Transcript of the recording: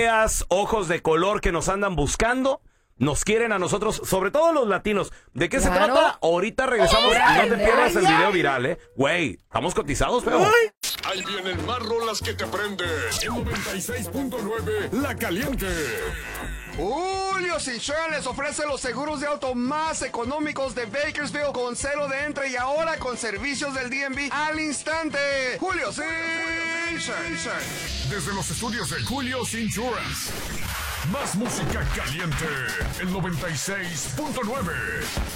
feas, ojos de color que nos andan buscando. Nos quieren a nosotros, sobre todo los latinos. ¿De qué se trata? Ahorita regresamos. No te pierdas el video viral, Güey, estamos cotizados, feo. Ahí vienen más rolas que te prenden. En 96.9, La Caliente. Julio Insurance les ofrece los seguros de auto más económicos de Bakersfield con cero de entrada y ahora con servicios del DMV al instante. Julio Insurance. Desde los estudios de Julio Insurance. Más música caliente. El 96.9.